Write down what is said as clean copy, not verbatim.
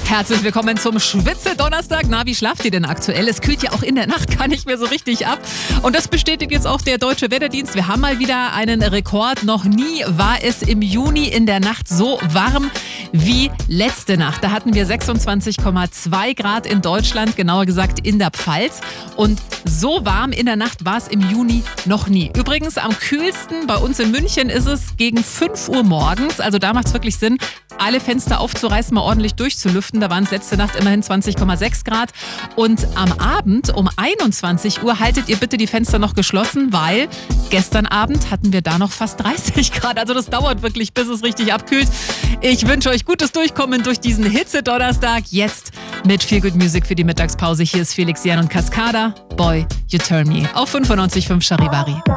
Herzlich willkommen zum Schwitze-Donnerstag. Na, wie schlaft ihr denn aktuell? Es kühlt ja auch in der Nacht gar nicht mehr so richtig ab. Und das bestätigt jetzt auch der Deutsche Wetterdienst. Wir haben mal wieder einen Rekord. Noch nie war es im Juni in der Nacht so warm wie letzte Nacht. Da hatten wir 26,2 Grad in Deutschland, genauer gesagt in der Pfalz. Und so warm in der Nacht war es im Juni noch nie. Übrigens am kühlsten bei uns in München ist es gegen 5 Uhr morgens. Also da macht es wirklich Sinn, alle Fenster aufzureißen, mal ordentlich durchzulüften. Da waren es letzte Nacht immerhin 20,6 Grad. Und am Abend um 21 Uhr haltet ihr bitte die Fenster noch geschlossen, weil gestern Abend hatten wir da noch fast 30 Grad. Also das dauert wirklich, bis es richtig abkühlt. Ich wünsche euch gutes Durchkommen durch diesen Hitze-Donnerstag. Jetzt mit Feel Good Music für die Mittagspause. Hier ist Felix Jan und Cascada. Boy, You Turn Me auf 95.5 Charivari.